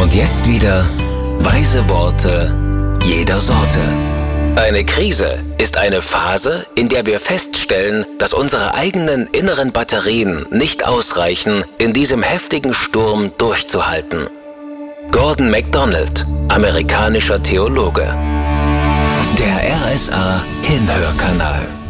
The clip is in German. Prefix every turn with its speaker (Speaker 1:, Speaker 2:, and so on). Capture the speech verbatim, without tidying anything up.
Speaker 1: Und jetzt wieder weise Worte jeder Sorte. Eine Krise ist eine Phase, in der wir feststellen, dass unsere eigenen inneren Batterien nicht ausreichen, in diesem heftigen Sturm durchzuhalten. Gordon MacDonald, amerikanischer Theologe. Der R S A Hinhörkanal.